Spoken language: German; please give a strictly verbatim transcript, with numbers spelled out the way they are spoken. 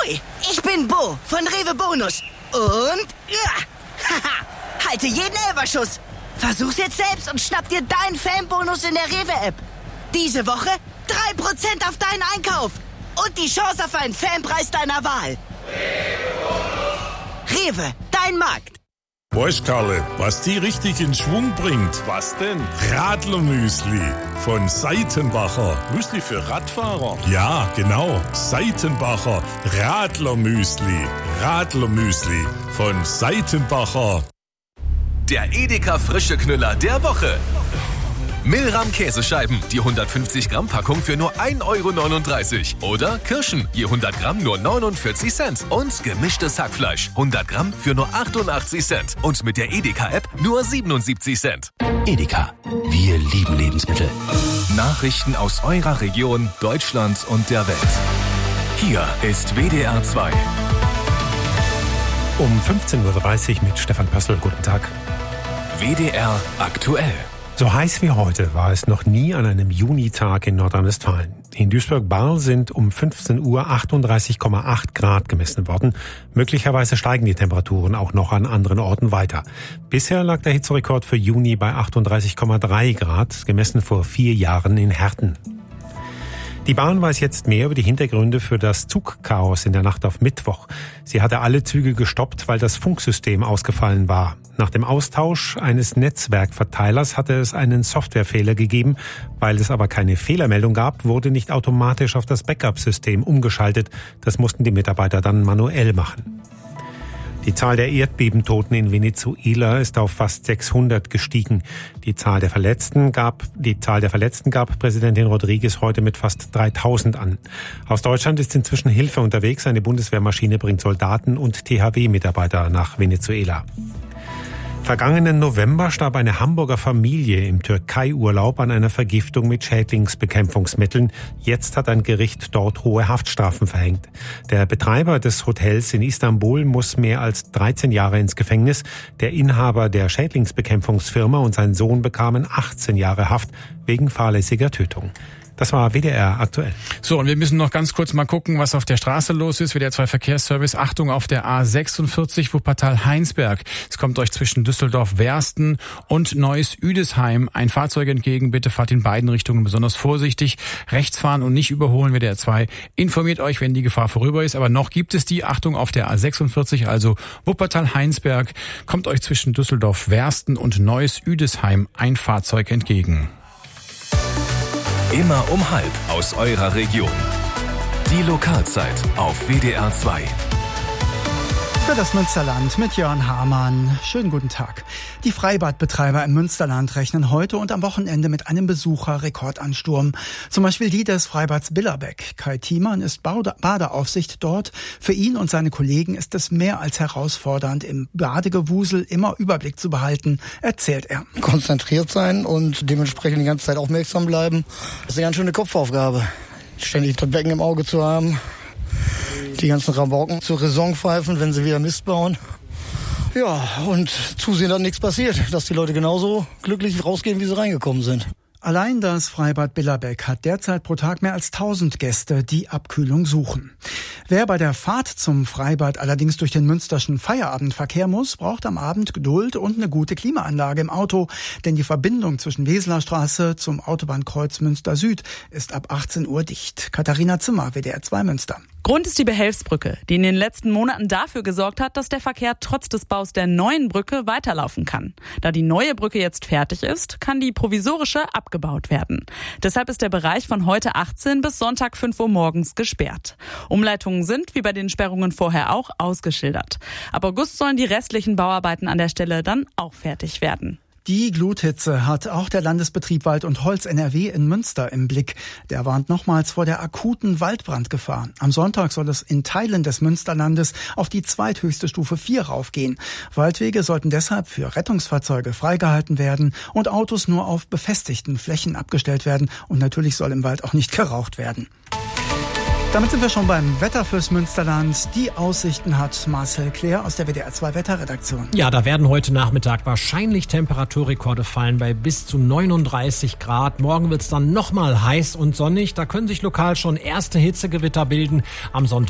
Hoi, ich bin Bo von Rewe Bonus. Und, ja, haha, halte jeden Elberschuss. Versuch's jetzt selbst und schnapp dir deinen Fanbonus in der Rewe-App. Diese Woche drei Prozent auf deinen Einkauf. Und die Chance auf einen Fanpreis deiner Wahl. Rewe, dein Markt. Weißt, Karle, was die richtig in Schwung bringt? Was denn? Radlermüsli von Seitenbacher. Müsli für Radfahrer? Ja, genau. Seitenbacher Radlermüsli. Radlermüsli von Seitenbacher. Der Edeka frische Knüller der Woche. Milram Käsescheiben, die hundertfünfzig Gramm Packung für nur ein Euro neununddreißig. Oder Kirschen, je hundert Gramm nur neunundvierzig Cent. Und gemischtes Hackfleisch, hundert Gramm für nur achtundachtzig Cent. Und mit der Edeka-App nur siebenundsiebzig Cent. Edeka, wir lieben Lebensmittel. Nachrichten aus eurer Region, Deutschland und der Welt. Hier ist W D R zwei. Um fünfzehn Uhr dreißig mit Stefan Pössl. Guten Tag. W D R aktuell. So heiß wie heute war es noch nie an einem Junitag in Nordrhein-Westfalen. In Duisburg-Barl sind um fünfzehn Uhr achtunddreißig Komma acht Grad gemessen worden. Möglicherweise steigen die Temperaturen auch noch an anderen Orten weiter. Bisher lag der Hitzerekord für Juni bei achtunddreißig Komma drei Grad, gemessen vor vier Jahren in Herten. Die Bahn weiß jetzt mehr über die Hintergründe für das Zugchaos in der Nacht auf Mittwoch. Sie hatte alle Züge gestoppt, weil das Funksystem ausgefallen war. Nach dem Austausch eines Netzwerkverteilers hatte es einen Softwarefehler gegeben. Weil es aber keine Fehlermeldung gab, wurde nicht automatisch auf das Backup-System umgeschaltet. Das mussten die Mitarbeiter dann manuell machen. Die Zahl der Erdbebentoten in Venezuela ist auf fast sechshundert gestiegen. Die Zahl der Verletzten gab, die Zahl der Verletzten gab Präsidentin Rodriguez heute mit fast dreitausend an. Aus Deutschland ist inzwischen Hilfe unterwegs. Eine Bundeswehrmaschine bringt Soldaten und T H W-Mitarbeiter nach Venezuela. Vergangenen November starb eine Hamburger Familie im Türkei-Urlaub an einer Vergiftung mit Schädlingsbekämpfungsmitteln. Jetzt hat ein Gericht dort hohe Haftstrafen verhängt. Der Betreiber des Hotels in Istanbul muss mehr als dreizehn Jahre ins Gefängnis. Der Inhaber der Schädlingsbekämpfungsfirma und sein Sohn bekamen achtzehn Jahre Haft wegen fahrlässiger Tötung. Das war W D R aktuell. So, und wir müssen noch ganz kurz mal gucken, was auf der Straße los ist. W D R zwei Verkehrsservice. Achtung auf der A sechsundvierzig Wuppertal-Heinsberg. Es kommt euch zwischen Düsseldorf-Wersten und Neuss-Üdesheim ein Fahrzeug entgegen. Bitte fahrt in beiden Richtungen besonders vorsichtig. Rechts fahren und nicht überholen. W D R zwei informiert euch, wenn die Gefahr vorüber ist. Aber noch gibt es die. Achtung auf der A sechsundvierzig, also Wuppertal-Heinsberg. Kommt euch zwischen Düsseldorf-Wersten und Neuss-Üdesheim ein Fahrzeug entgegen. Immer um halb aus eurer Region. Die Lokalzeit auf W D R zwei. Für das Münsterland mit Jörn Hamann. Schönen guten Tag. Die Freibadbetreiber im Münsterland rechnen heute und am Wochenende mit einem Besucherrekordansturm. Zum Beispiel die des Freibads Billerbeck. Kai Thiemann ist Badeaufsicht dort. Für ihn und seine Kollegen ist es mehr als herausfordernd, im Badegewusel immer Überblick zu behalten, erzählt er. Konzentriert sein und dementsprechend die ganze Zeit aufmerksam bleiben. Das ist eine ganz schöne Kopfaufgabe. Ständig das Becken im Auge zu haben. Die ganzen Rabauken zur Raison pfeifen, wenn sie wieder Mist bauen. Ja, und zusehen, dass nichts passiert. Dass die Leute genauso glücklich rausgehen, wie sie reingekommen sind. Allein das Freibad Billerbeck hat derzeit pro Tag mehr als tausend Gäste, die Abkühlung suchen. Wer bei der Fahrt zum Freibad allerdings durch den münsterschen Feierabendverkehr muss, braucht am Abend Geduld und eine gute Klimaanlage im Auto. Denn die Verbindung zwischen Weseler Straße zum Autobahnkreuz Münster Süd ist ab achtzehn Uhr dicht. Katharina Zimmer, W D R zwei Münster. Grund ist die Behelfsbrücke, die in den letzten Monaten dafür gesorgt hat, dass der Verkehr trotz des Baus der neuen Brücke weiterlaufen kann. Da die neue Brücke jetzt fertig ist, kann die provisorische abgebaut werden. Deshalb ist der Bereich von heute achtzehn bis Sonntag fünf Uhr morgens gesperrt. Umleitungen sind, wie bei den Sperrungen vorher auch, ausgeschildert. Ab August sollen die restlichen Bauarbeiten an der Stelle dann auch fertig werden. Die Gluthitze hat auch der Landesbetrieb Wald und Holz N R W in Münster im Blick. Der warnt nochmals vor der akuten Waldbrandgefahr. Am Sonntag soll es in Teilen des Münsterlandes auf die zweithöchste Stufe vier raufgehen. Waldwege sollten deshalb für Rettungsfahrzeuge freigehalten werden und Autos nur auf befestigten Flächen abgestellt werden. Und natürlich soll im Wald auch nicht geraucht werden. Damit sind wir schon beim Wetter fürs Münsterland. Die Aussichten hat Marcel Claire aus der W D R zwei Wetterredaktion. Ja, da werden heute Nachmittag wahrscheinlich Temperaturrekorde fallen bei bis zu neununddreißig Grad. Morgen wird es dann nochmal heiß und sonnig. Da können sich lokal schon erste Hitzegewitter bilden. Am Sonntag